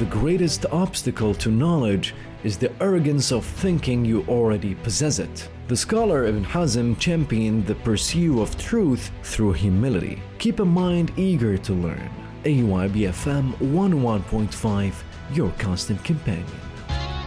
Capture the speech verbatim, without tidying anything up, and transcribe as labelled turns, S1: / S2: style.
S1: the greatest obstacle to knowledge is the arrogance of thinking you already possess it. The scholar Ibn Hazm championed the pursuit of truth through humility. Keep a mind eager to learn. A Y B F M one oh one point five, your constant companion.